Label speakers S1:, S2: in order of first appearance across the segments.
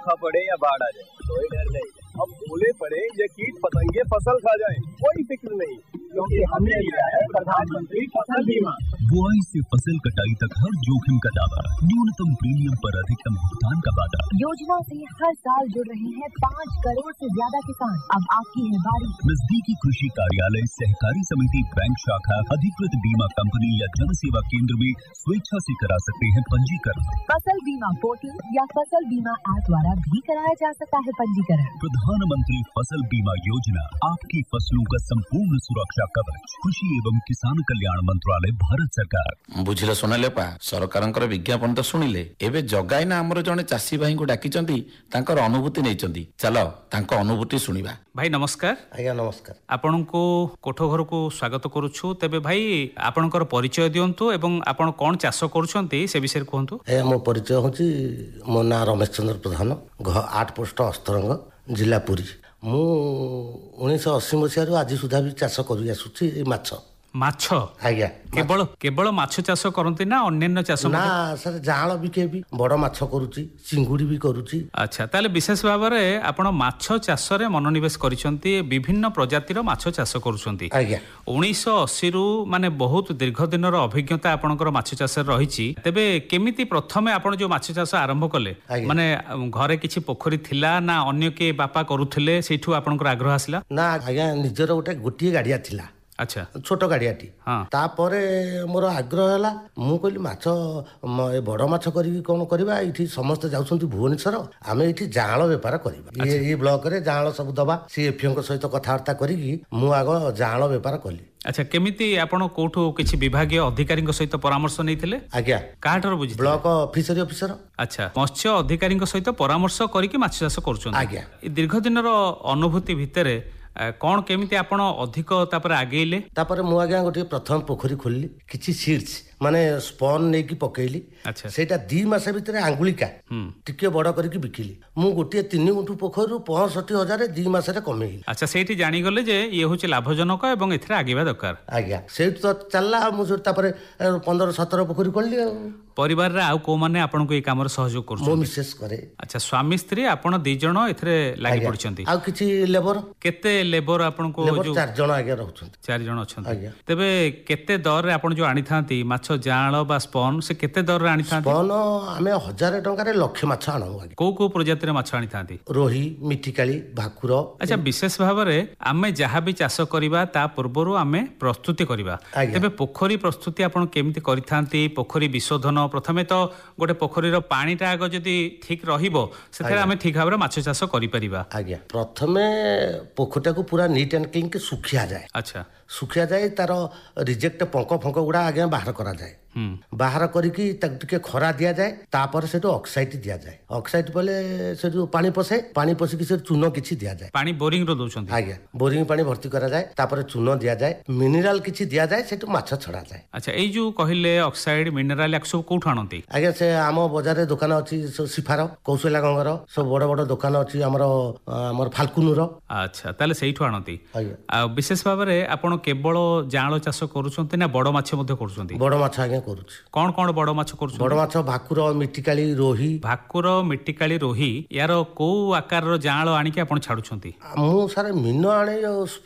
S1: सूखा पड़े या बाढ़ आ जाए कोई डर नहीं। अब ओले पड़े या कीट पतंगे फसल खा जाए कोई फिक्र नहीं, क्योंकि हमने लिया है प्रधानमंत्री फसल बीमा।
S2: बुआई से फसल कटाई तक हर जोखिम का दावा, न्यूनतम प्रीमियम पर अधिकतम भुगतान का वादा।
S3: योजना से हर साल जुड़ रहे हैं 5 करोड़ से ज्यादा किसान। अब आपकी है बारी।
S2: नजदीकी कृषि कार्यालय, सहकारी समिति, बैंक शाखा, अधिकृत बीमा कंपनी या जन सेवा केंद्र में स्वेच्छा से करा सकते हैं पंजीकरण।
S3: फसल बीमा पोर्टल या फसल बीमा ऐप द्वारा भी कराया जा सकता है पंजीकरण।
S2: प्रधानमंत्री फसल बीमा योजना, आपकी फसलों का संपूर्ण सुरक्षा कवच। कृषि एवं किसान कल्याण मंत्रालय, भारत सरकार।
S4: बुझिल सोनालेपा, सरकारଙ୍କର विज्ञापन तो शुणिले, एबे जगाइना हमर जने चासी भाई को डाकिचंती, तांकर अनुभूति नैचंती। चलो तांको अनुभूति शुणिबा।
S5: भाई नमस्कार।
S6: आज्ञा नमस्कार।
S5: आपनको कोठो घर को स्वागत करूछु। तबे भाई आपनकर परिचय दियंतु एवं आपण कोन चाष करूछंती से विषय कहंतु।
S6: मो परिचय होची, मो ना रमेश चंद्र प्रधान, 8 पोस्ट अस्तरंग, जिला पुरी। मु 1980 मसीह आज सुधा भी चाष करी आसुची माछ।
S5: माछ
S6: आज्ञा
S5: केवल केवल माछ चाष करंती ना अन्य चाष?
S6: ना सर, जाळ बिके भी, बड़ माछ करूची, चिंगुड़ी भी करूची।
S5: अच्छा, ताले विशेष भाव में आपण माछ चाष रे मनोनिवेश करिसंती, विभिन्न प्रजातिर माछ चाष करूछंती।
S6: आज्ञा
S5: 1980 रु माने बहुत दीर्घ दिनर अभिज्ञता आपणकर माछ चाष रहिछि। तबे केमिति प्रथमे आपण जो माछ चाष आरंभ कले, माने घरे किछि पोखरी थिला ना अन्य के बापा करूथिले, सेठू आपणकर आग्रह आसिला?
S6: ना आज्ञा, निजर गोटे गाड़िया थिला।
S5: अच्छा,
S6: छोट गाड़ियाटी। तापरे मोर आग्रह है, मु कहली माछ बड़ माछ करी कौन करवा, ये समस्ते जाउछंती भुवनेश्वर, आमे ये जाळ बेपार करवा। ये ब्लॉक रे जाळ सब दबा, सीएफओ सहित कथबार्ता करी मु आग जाळ बेपार कली।
S5: अच्छा, केमिति आपण कोठो किछि विभागीय अधिकारी सहित परामर्श नैथिले?
S6: आज्ञा
S5: काठर बुझि
S6: ब्लॉक फिशरी ऑफिसर।
S5: अच्छा, मत्स्य अधिकारी सहित परामर्श करिकि माछ चाष करूछंती।
S6: आज्ञा
S5: दीर्घ दिनर अनुभूति भितरे कौन केमिति आपण अधिक तापर आगेले?
S6: तापर मु आज्ञा गोटे प्रथम पोखरी खोलली, किछि सीड्स माने स्पॉन नेकी पकेइली।
S5: अच्छा,
S6: सेटा 2 मास भितर आंगुलिका टिके बड़ करके बिकिली। मु गोटे 3 गुंठु पोखरु 65,000 2 मास रे कमेइली।
S5: अच्छा, सेठी जानि गले जे ये होचे लाभजनक एवं एथरे आगेबा दरकार।
S6: आज्ञा सेठ तो चलला, मु तापर 15-17 पोखरी खोलली।
S5: परिवार रे आउ को माने आपन को ए काम रे सहयोग करछो?
S6: मो मिसेस करे।
S5: अच्छा, स्वामी स्त्री आपण 2 जण एथरे लागि पड़छंती?
S6: आउ किछि लेबर?
S5: केते लेबर आपन को? जो
S6: 4 जण आज्ञा रहउछंती।
S5: 4 जण अछंती। तबे केते दर रे आपन जो आनी थांती माछ जाळ बा स्पॉन, से केते दर रे आनी थांती?
S6: स्पॉन आमे 1000 टंका रे लक्ष माछ आनु।
S5: को प्रजाति रे माछ आनी थांती?
S6: रोही, मिठिकाली, भाकुर।
S5: अच्छा, विशेष भाव में आमे जहाँ भी चाष करिबा ता पूर्वरु आमे प्रस्तुति करिबा। तबे पोखरी प्रस्तुति आपण केमिति करिथांती? पोखरी विशोधन प्रथमे तो गोटे पोखरी रो पानीटा आग जदि ठीक रहिबो, सेथरे आमे ठीक भाव रे माछ चाष करि परिबा।
S6: आज्ञा प्रथमे पोखरीटा को पूरा नीट एंड क्लीन के सुखिया जाए।
S5: अच्छा,
S6: सुखिया जाए, तार रिजेक्ट पंक फंक गुड़ा आज्ञा बाहर करा जाए। बाहर करिकी टिके खरा दिया जाए, तापर सेटो ऑक्साइड दिया जाए। ऑक्साइड पले से जो पानी पसे, पानी पसिकी से चून किछि दिया जाए।
S5: पानी बोरिंग रो दोछंती? आज्ञा
S6: बोरिंग पानी भर्ती करा जाए, तापर चून दिया जाए, मिनरल किछि दिया जाए, सेटो माछ छड़ा जाए।
S5: अच्छा, ए जो कहिले ऑक्साइड मिनरल एक सब कोठ आनंती?
S6: आज्ञा से आम बाजार दुकान अछि, सिफार कौशल्या गंगर सब बड़ बड़ दुकान अछि, हमर फाल्कुनुर।
S5: अच्छा, ताले सेइठो आनंती। आ विशेष भाव रे आपण केवल जाळ चाष करूछंती ना बड़ माछ मध्ये करूछंती?
S6: बड़ माछ आज्ञा करूछ।
S5: कौन कौन बड़ माछ करूछंती?
S6: बड़ माछ भाकुर, मिठिकाली, रोही।
S5: भाकुर, मिठिकाली, रोही यार को आकार रो जाळ आनी के आपण छाडुछंती?
S6: मु सारे मीन आने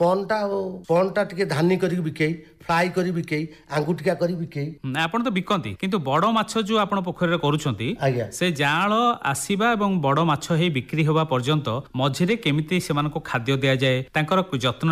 S6: स्पॉनटा टिके धानी करी बिकेई, फ्राई करी बिकेई, आंगुटिका करी बिकेई।
S5: आपण तो बिकंती, किंतु बड़ माछ जो आपण पोखरी रे करूछंती से जाळ आसीबा एवं बड़ माछ हे बिक्री होबा पर्यंत मझिरे केमिति सेमानको खाद्य दिया जाए, तांकर जत्न